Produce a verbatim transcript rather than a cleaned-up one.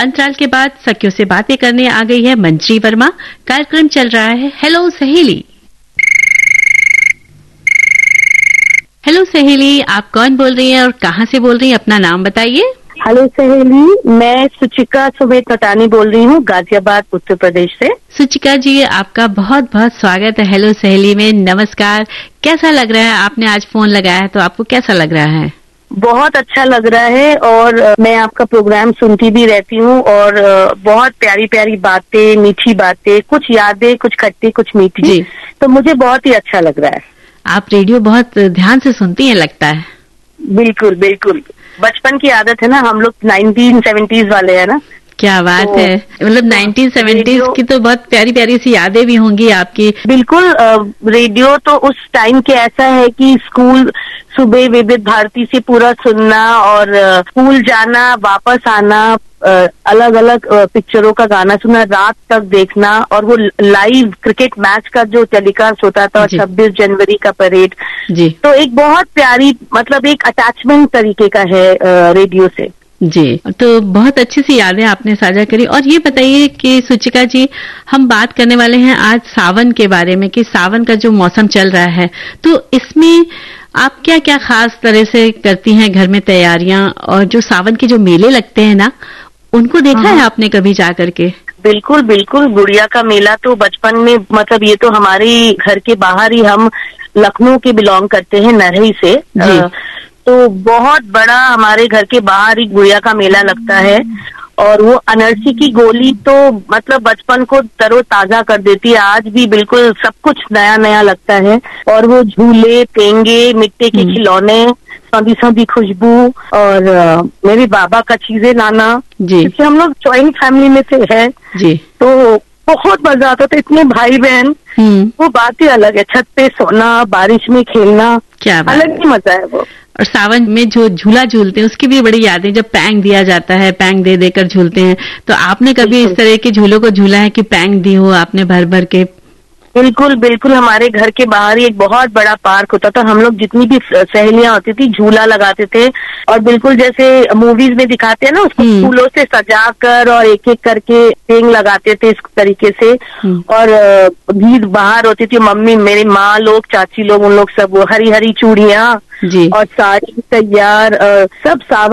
अंतराल के बाद सखियों से बातें करने आ गई है मंजरी वर्मा। कार्यक्रम चल रहा है हेलो सहेली। हेलो सहेली, आप कौन बोल रही हैं और कहाँ से बोल रही हैं? अपना नाम बताइए। हेलो सहेली, मैं सुचिका सुमेत नटानी बोल रही हूँ, गाजियाबाद उत्तर प्रदेश से। सुचिका जी, आपका बहुत बहुत स्वागत है हेलो सहेली में। नमस्कार। कैसा लग रहा है? आपने आज फोन लगाया है तो आपको कैसा लग रहा है? बहुत अच्छा लग रहा है और मैं आपका प्रोग्राम सुनती भी रहती हूँ और बहुत प्यारी प्यारी बातें, मीठी बातें, कुछ यादें, कुछ खट्टी कुछ मीठी, तो मुझे बहुत ही अच्छा लग रहा है। आप रेडियो बहुत ध्यान से सुनती हैं लगता है। बिल्कुल बिल्कुल, बचपन की आदत है ना, हम लोग नाइनटीन सेवेंटीज वाले हैं ना। क्या बात तो, है, मतलब नाइनटीन सेवेंटीज की तो बहुत प्यारी प्यारी सी यादें भी होंगी आपकी। बिल्कुल, रेडियो तो उस टाइम के ऐसा है कि स्कूल सुबह विविध भारती से पूरा सुनना और स्कूल जाना, वापस आना, अलग अलग पिक्चरों का गाना सुनना, रात तक देखना, और वो लाइव क्रिकेट मैच का जो टेलीकास्ट होता था, छब्बीस जनवरी का परेड जी, तो एक बहुत प्यारी, मतलब एक अटैचमेंट तरीके का है रेडियो से जी। तो बहुत अच्छी सी यादें आपने साझा करी। और ये बताइए कि सुचिका जी, हम बात करने वाले हैं आज सावन के बारे में कि सावन का जो मौसम चल रहा है, तो इसमें आप क्या क्या खास तरह से करती हैं घर में तैयारियां, और जो सावन के जो मेले लगते हैं ना, उनको देखा है आपने कभी जा करके? बिल्कुल बिल्कुल, गुड़िया का मेला तो बचपन में, मतलब ये तो हमारे घर के बाहर ही, हम लखनऊ के बिलोंग करते हैं, नरही से जी। तो बहुत बड़ा हमारे घर के बाहर ही गुड़िया का मेला लगता है, और वो अनरसी की गोली तो मतलब बचपन को तरोताजा कर देती है। आज भी बिल्कुल सब कुछ नया नया लगता है, और वो झूले, पेंगे, मिट्टी के खिलौने, सौंधी सौंधी खुशबू, और आ, मेरे बाबा का चीजें लाना, क्योंकि हम लोग जॉइंट फैमिली में से है जी, तो बहुत मजा आता था। इतने भाई बहन, वो बात ही अलग है। छत पे सोना, बारिश में खेलना, क्या अलग ही मजा है वो। और सावन में जो झूला झूलते हैं उसकी भी बड़ी यादें, जब पैंग दिया जाता है, पैंग दे देकर झूलते हैं, तो आपने कभी इस तरह के झूलों को झूला है कि पैंग दी हो आपने भर भर के? बिल्कुल बिल्कुल, हमारे घर के बाहर ही एक बहुत बड़ा पार्क होता था, हम लोग जितनी भी सहेलियां होती थी झूला लगाते थे, और बिल्कुल जैसे मूवीज में दिखाते हैं ना, उसको फूलों से सजाकर और एक एक करके पेंग लगाते थे इस तरीके से। और भीड़ बाहर होती थी, मम्मी, मेरी माँ लोग, चाची लोग, उन लोग सब हरी हरी चूड़ियां और साड़ी तैयार, सब सावन